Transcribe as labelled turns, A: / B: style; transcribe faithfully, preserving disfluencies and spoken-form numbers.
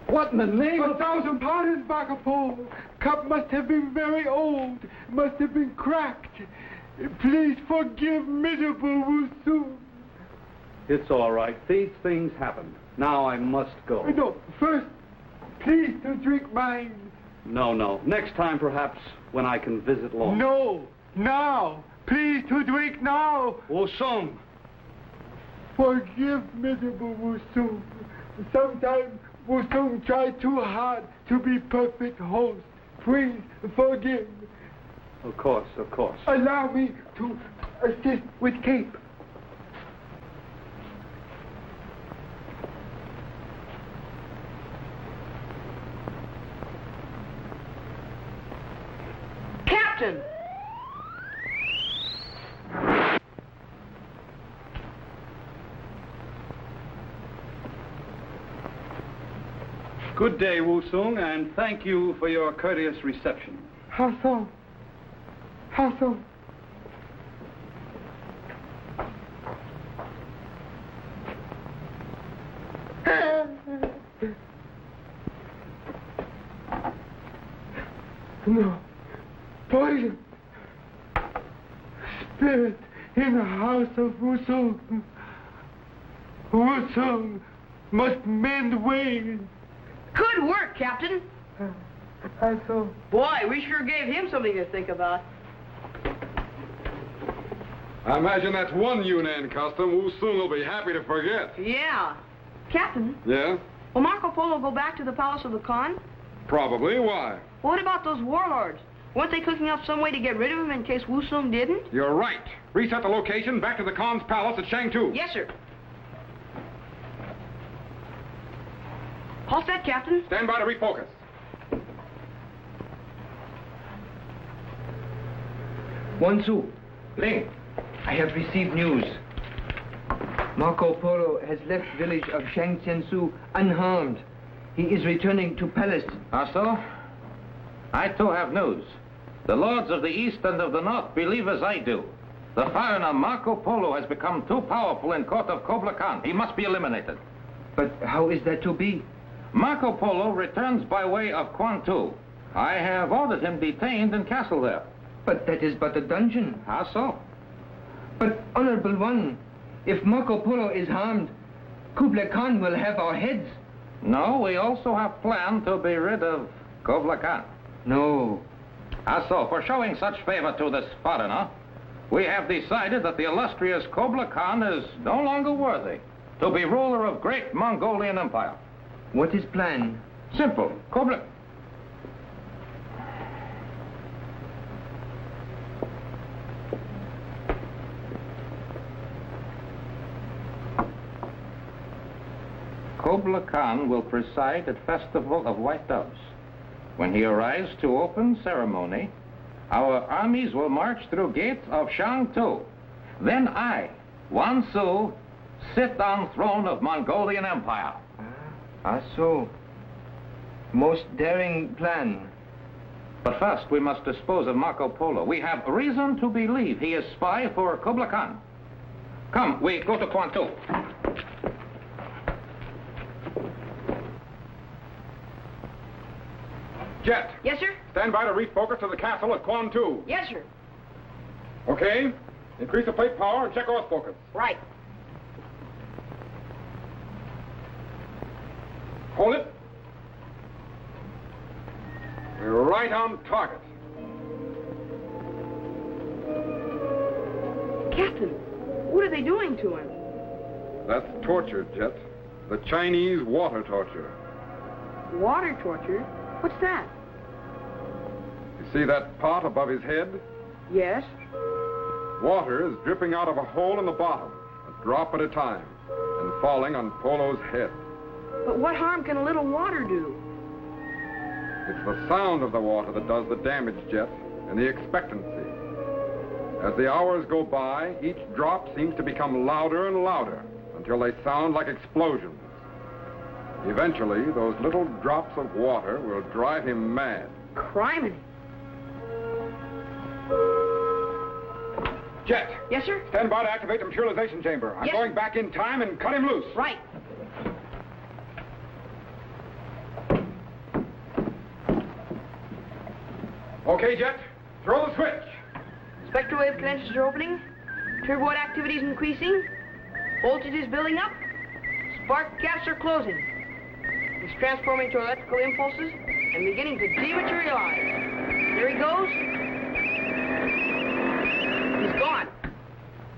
A: What in the name
B: A
A: of...
B: thousand pardons, Marco Polo. Cup must have been very old. Must have been cracked. Please forgive miserable Woosung.
A: It's all right. These things happen. Now I must go.
B: No, first, please to drink mine.
A: No, no. Next time, perhaps, when I can visit Long.
B: No, now. Please to drink now.
A: Woosung.
B: Forgive miserable Woosung. Sometimes Woosung tried too hard to be perfect host. Please forgive.
A: Of course, of course.
B: Allow me to assist with Cape.
C: Captain!
A: Good day, Woosung, and thank you for your courteous reception.
B: How so? How so? No. Poison. Spirit in the house of Woosung. Woosung must mend ways.
C: Good work, Captain.
B: Uh, I saw.
C: Boy, we sure gave him something to think about.
D: I imagine that's one Yunnan custom Woosung will be happy to forget.
C: Yeah. Captain,
D: Yeah?
C: will Marco Polo go back to the palace of the Khan?
D: Probably. Why?
C: What about those warlords? Weren't they cooking up some way to get rid of him in case Woosung didn't?
D: You're right. Reset the location back to the Khan's palace at Shangtu.
C: Yes, sir. All set, Captain.
D: Stand by to refocus.
E: Wansu, Ling, I have received news. Marco Polo has left village of Shangtiansu unharmed. He is returning to palace.
F: Ah, so? I too have news. The lords of the east and of the north believe as I do. The foreigner Marco Polo has become too powerful in court of Kublai Khan. He must be eliminated.
E: But how is that to be?
F: Marco Polo returns by way of Kwantu. I have ordered him detained in castle there.
E: But that is but a dungeon.
F: How so?
E: But, Honorable One, if Marco Polo is harmed, Kublai Khan will have our heads.
F: No, we also have planned to be rid of Kublai Khan.
E: No.
F: Ah, so, for showing such favor to this foreigner, we have decided that the illustrious Kublai Khan is no longer worthy to be ruler of great Mongolian Empire.
E: What is plan?
F: Simple. Kublai... Kublai Khan will preside at Festival of White Doves. When he arrives to open ceremony, our armies will march through gates of Shangtu. Then I, Wansu, sit on throne of Mongolian Empire.
E: Ah, so. Most daring plan.
F: But first, we must dispose of Marco Polo. We have reason to believe he is spy for Kublai Khan. Come, we go to Kwantu.
D: Jet.
C: Yes, sir?
D: Stand by to refocus to the castle at Kwantu.
C: Yes, sir.
D: Okay? Increase the plate power and check off focus.
C: Right.
D: Hold it. We're right on target.
C: Captain, what are they doing to him?
D: That's torture, Jet. The Chinese water torture.
C: Water torture? What's that?
D: You see that pot above his head?
C: Yes.
D: Water is dripping out of a hole in the bottom, a drop at a time, and falling on Polo's head.
C: But what harm can a little water do?
D: It's the sound of the water that does the damage, Jet, and the expectancy. As the hours go by, each drop seems to become louder and louder until they sound like explosions. Eventually, those little drops of water will drive him mad.
C: Criminy.
D: Jet!
C: Yes, sir?
D: Stand by to activate the materialization chamber. I'm
C: Yes.
D: going back in time and cut him loose.
C: Right.
D: Okay, Jet. Throw the switch.
C: Spectrowave credentials are opening. Turboid activity is increasing. Voltage is building up. Spark gaps are closing. It's transforming to electrical impulses and beginning to dematerialize. There he goes.